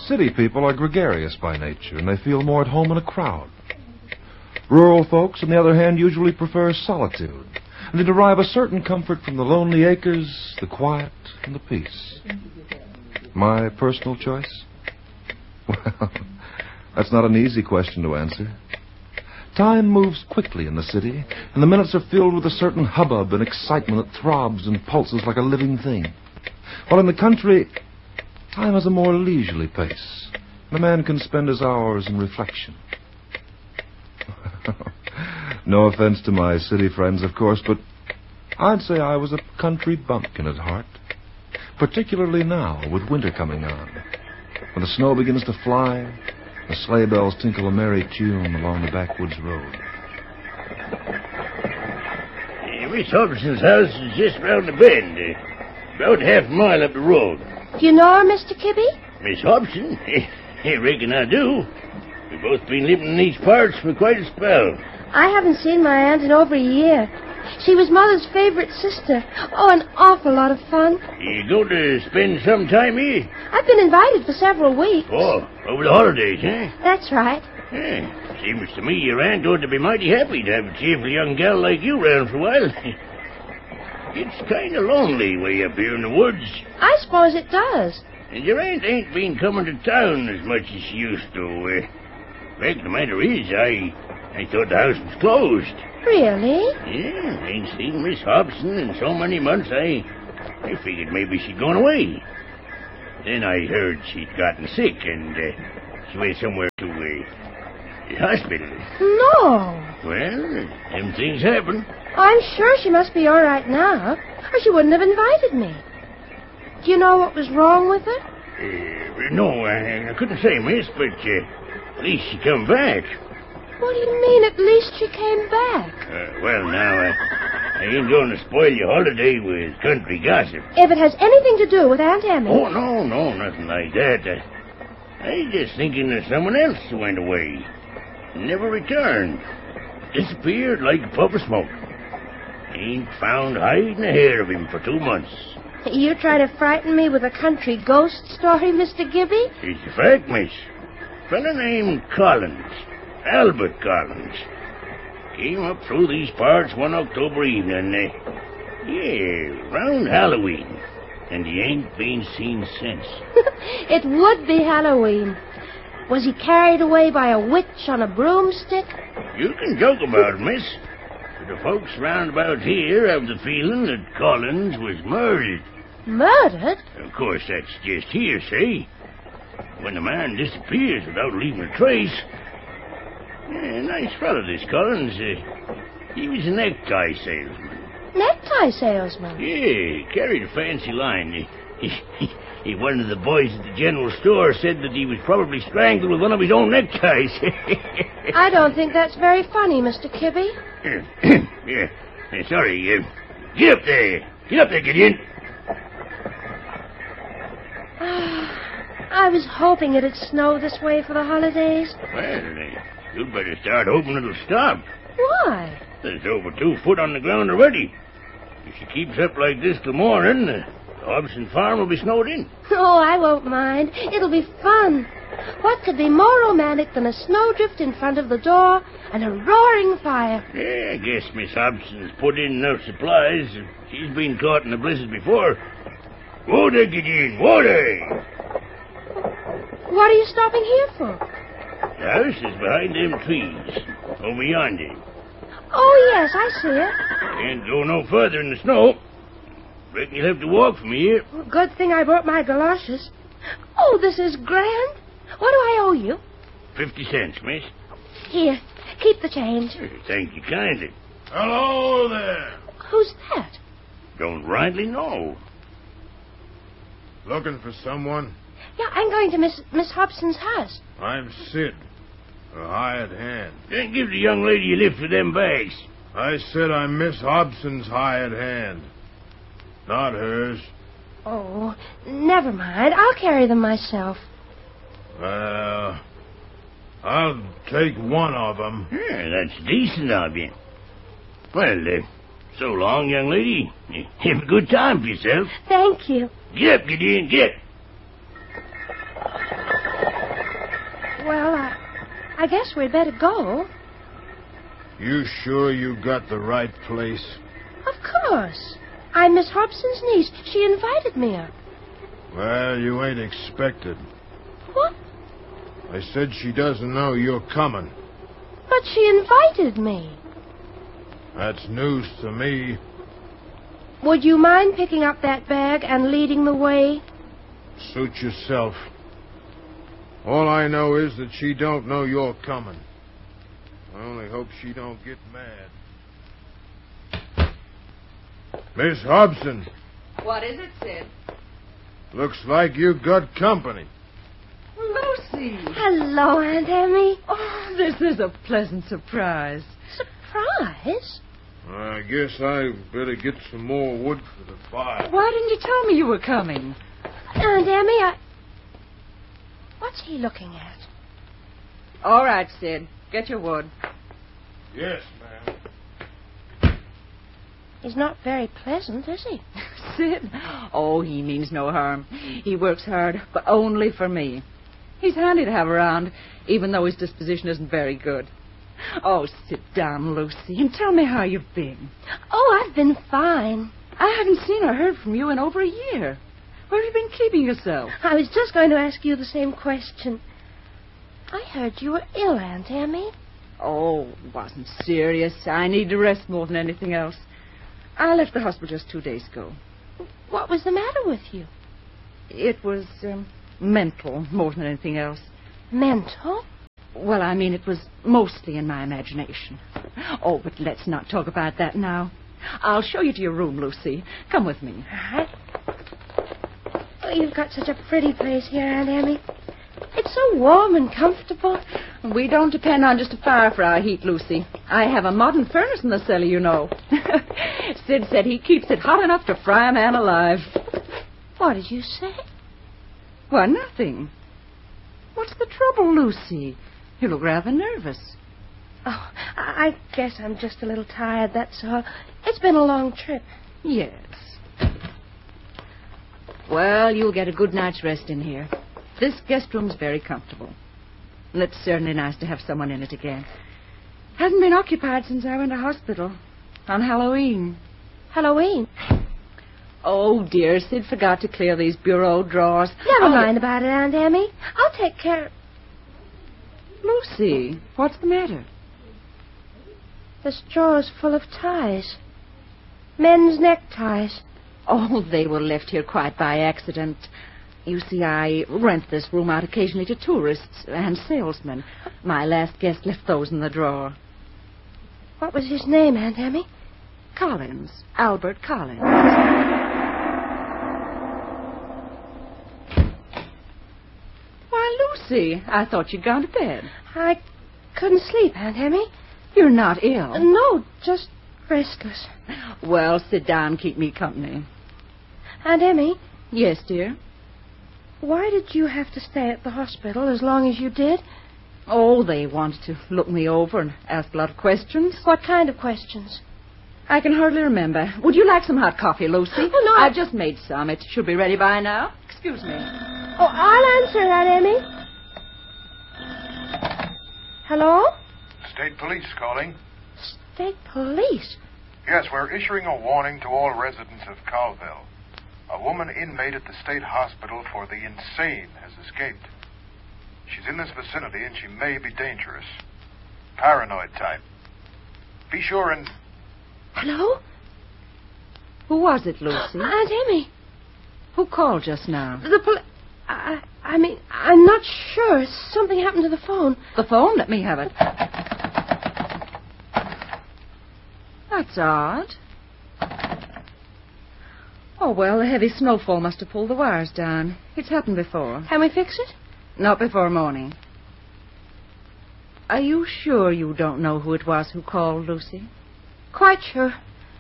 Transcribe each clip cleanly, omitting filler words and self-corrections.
City people are gregarious by nature, and they feel more at home in a crowd. Rural folks, on the other hand, usually prefer solitude, and they derive a certain comfort from the lonely acres, the quiet, and the peace. My personal choice? Well, that's not an easy question to answer. Time moves quickly in the city, and the minutes are filled with a certain hubbub and excitement that throbs and pulses like a living thing. While in the country, time has a more leisurely pace, and a man can spend his hours in reflection. No offense to my city friends, of course, but I'd say I was a country bumpkin at heart. Particularly now, with winter coming on. When the snow begins to fly, the sleigh bells tinkle a merry tune along the backwoods road. Miss Hobson's house is just round the bend, about half a mile up the road. Do you know her, Mr. Kibby? Miss Hobson? I reckon I do. We've both been living in these parts for quite a spell. I haven't seen my aunt in over a year. She was Mother's favorite sister. Oh, an awful lot of fun. You going to spend some time here? I've been invited for several weeks. Oh, over the holidays, eh? That's right. Seems to me your aunt ought to be mighty happy to have a cheerful young gal like you around for a while. It's kind of lonely way up here in the woods. I suppose it does. And your aunt ain't been coming to town as much as she used to. Fact of the matter is, I thought the house was closed. Really? Yeah, ain't seen Miss Hobson in so many months, I figured maybe she'd gone away. Then I heard she'd gotten sick, and she went somewhere to the hospital. No. Well, them things happen. I'm sure she must be all right now, or she wouldn't have invited me. Do you know what was wrong with her? No, I couldn't say, miss, but at least she come back. What do you mean, at least she came back? Well, now, I ain't going to spoil your holiday with country gossip. If it has anything to do with Aunt Emmy. Oh, no, nothing like that. I just thinking there's someone else who went away. Never returned. Disappeared like a puff of smoke. Ain't found hide and a hair of him for 2 months. You try to frighten me with a country ghost story, Mr. Gibby? It's a fact, miss. Fella named Collins. Albert Collins. Came up through these parts one October evening. Round Halloween. And he ain't been seen since. It would be Halloween. Was he carried away by a witch on a broomstick? You can joke about it, miss. But the folks round about here have the feeling that Collins was murdered. Murdered? Of course, that's just hearsay. When a man disappears without leaving a trace... nice fellow, this Collins. He was a necktie salesman. Necktie salesman? Yeah, he carried a fancy line. One of the boys at the general store said that he was probably strangled with one of his own neckties. I don't think that's very funny, Mr. Kibby. Yeah. Sorry. Get up there. Gideon. I was hoping it'd snow this way for the holidays. Well, you'd better start hoping it'll stop. Why? There's over 2 foot on the ground already. If she keeps up like this till morning, the Hobson farm will be snowed in. Oh, I won't mind. It'll be fun. What could be more romantic than a snowdrift in front of the door and a roaring fire? Yeah, I guess Miss Hobson's put in enough supplies. She's been caught in a blizzard before. Water, Gideon, water! What are you stopping here for? The house is behind them trees, over yonder. Oh, yes, I see it. Can't go no further in the snow. Reckon you'll have to walk from here. Well, good thing I brought my galoshes. Oh, this is grand. What do I owe you? 50 cents, miss. Here, keep the change. Thank you kindly. Hello there. Who's that? Don't rightly know. Looking for someone? Yeah, I'm going to Miss Hobson's house. I'm Sid, a hired hand. Then give the young lady a lift with them bags. I said I'm Miss Hobson's hired hand, not hers. Oh, never mind. I'll carry them myself. Well, I'll take one of them. Yeah, that's decent of you. Well, so long, young lady. Have a good time for yourself. Thank you. Get up, Gideon, get. Well, I guess we'd better go. You sure you got the right place? Of course. I'm Miss Hobson's niece. She invited me up. Well, you ain't expected. What? I said she doesn't know you're coming. But she invited me. That's news to me. Would you mind picking up that bag and leading the way? Suit yourself. All I know is that she don't know you're coming. I only hope she don't get mad. Miss Hobson. What is it, Sid? Looks like you got company. Lucy! Hello, Aunt Emmy. Oh, this is a pleasant surprise. Surprise? I guess I better get some more wood for the fire. Why didn't you tell me you were coming? Aunt Emmy, What's he looking at? All right, Sid. Get your wood. Yes, ma'am. He's not very pleasant, is he? Sid? Oh, he means no harm. He works hard, but only for me. He's handy to have around, even though his disposition isn't very good. Oh, sit down, Lucy, and tell me how you've been. Oh, I've been fine. I haven't seen or heard from you in over a year. Where have you been keeping yourself? I was just going to ask you the same question. I heard you were ill, Aunt Emmy. Oh, it wasn't serious. I need to rest more than anything else. I left the hospital just 2 days ago. What was the matter with you? It was mental more than anything else. Mental? Well, I mean, it was mostly in my imagination. Oh, but let's not talk about that now. I'll show you to your room, Lucy. Come with me. All right. Oh, you've got such a pretty place here, Aunt Emmy. It's so warm and comfortable. We don't depend on just a fire for our heat, Lucy. I have a modern furnace in the cellar, you know. Sid said he keeps it hot enough to fry a man alive. What did you say? Well, nothing. What's the trouble, Lucy? You look rather nervous. Oh, I guess I'm just a little tired, that's all. It's been a long trip. Yes. Well, you'll get a good night's rest in here. This guest room's very comfortable. And it's certainly nice to have someone in it again. Hasn't been occupied since I went to hospital. On Halloween. Halloween? Oh, dear, Sid forgot to clear these bureau drawers. Never mind about it, Aunt Emmy. I'll take care... Lucy, what's the matter? This drawer's full of ties. Men's neckties. Oh, they were left here quite by accident. You see, I rent this room out occasionally to tourists and salesmen. My last guest left those in the drawer. What was his name, Aunt Emmy? Collins. Albert Collins. Why, Lucy, I thought you'd gone to bed. I couldn't sleep, Aunt Emmy. You're not ill. No, just restless. Well, sit down, keep me company. Aunt Emmy? Yes, dear? Why did you have to stay at the hospital as long as you did? Oh, they wanted to look me over and ask a lot of questions. What kind of questions? I can hardly remember. Would you like some hot coffee, Lucy? Oh, no. I just made some. It should be ready by now. Excuse me. Oh, I'll answer, Aunt Emmy. Hello? State Police calling. State Police? Yes, we're issuing a warning to all residents of Colville. A woman inmate at the state hospital for the insane has escaped. She's in this vicinity and she may be dangerous. Paranoid type. Be sure and... Hello? Who was it, Lucy? Aunt Emmy. Who called just now? The police... I mean, I'm not sure. Something happened to the phone. The phone? Let me have it. That's odd. Oh, well, the heavy snowfall must have pulled the wires down. It's happened before. Can we fix it? Not before morning. Are you sure you don't know who it was who called, Lucy? Quite sure.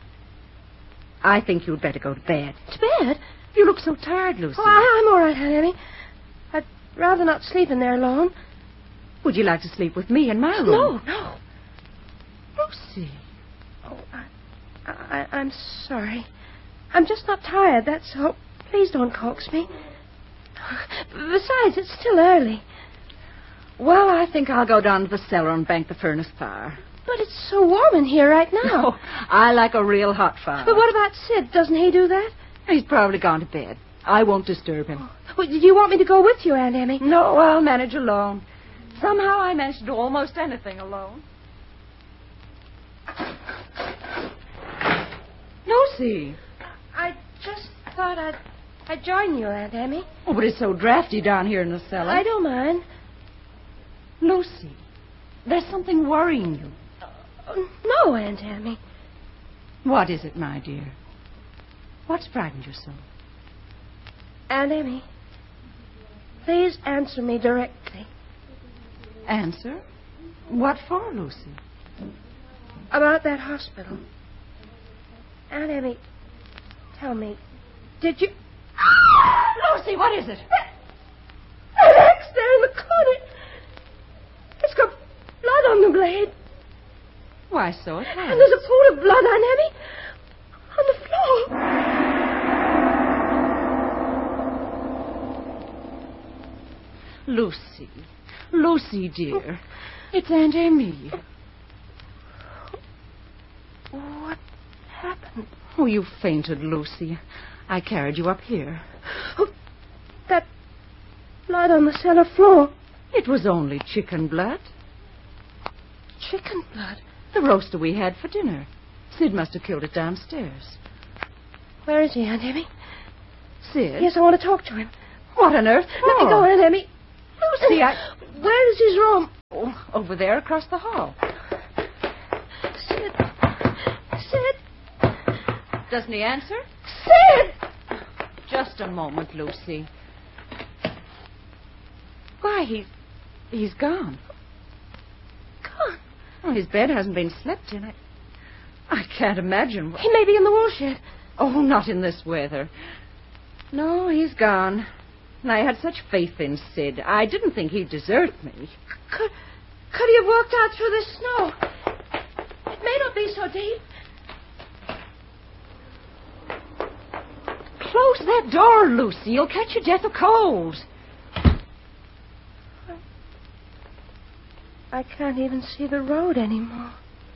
I think you'd better go to bed. To bed? You look so tired, Lucy. Oh, I'm all right, Aunt Emmy. I'd rather not sleep in there alone. Would you like to sleep with me in my room? No. Lucy. Oh, I'm sorry. I'm just not tired, that's all. Please don't coax me. Besides, it's still early. Well, I think I'll go down to the cellar and bank the furnace fire. But it's so warm in here right now. No, I like a real hot fire. But what about Sid? Doesn't he do that? He's probably gone to bed. I won't disturb him. Well, do you want me to go with you, Aunt Emmy? No, I'll manage alone. Somehow I manage to do almost anything alone. Lucy. I just thought I'd join you, Aunt Emmy. Oh, but it's so drafty down here in the cellar. I don't mind. Lucy, there's something worrying you. No, Aunt Emmy. What is it, my dear? What's frightened you so? Aunt Emmy, please answer me directly. Answer? What for, Lucy? About that hospital. Aunt Emmy, tell me, did you... Lucy, what is it? That axe there in the corner. It's got blood on the blade. Why, so it has. And there's a pool of blood, Aunt Emmy, on the floor. Lucy. Lucy, dear. It's Aunt Emmy. What happened? Oh, you fainted, Lucy. I carried you up here. Oh, that blood on the cellar floor. It was only chicken blood. Chicken blood? The roaster we had for dinner. Sid must have killed it downstairs. Where is he, Aunt Emmy? Sid? Yes, I want to talk to him. What on earth? Let me go, Aunt Emmy. Lucy, where is his room? Oh, over there across the hall. Sid. Sid. Doesn't he answer? Sid! Just a moment, Lucy. Why, he's gone. Gone? Oh, his bed hasn't been slept in. I can't imagine. He may be in the woolshed. Oh, not in this weather. No, he's gone. And I had such faith in Sid. I didn't think he'd desert me. Could he have walked out through the snow? It may not be so deep. Close that door, Lucy. You'll catch your death of cold. I can't even see the road anymore.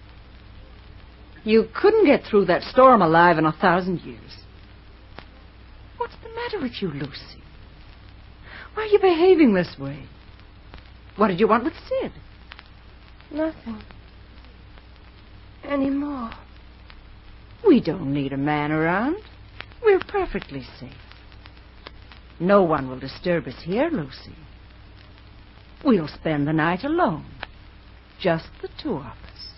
You couldn't get through that storm alive in 1,000 years. What's the matter with you, Lucy? Why are you behaving this way? What did you want with Sid? Nothing. Anymore. We don't need a man around. We're perfectly safe. No one will disturb us here, Lucy. We'll spend the night alone. Just the two of us.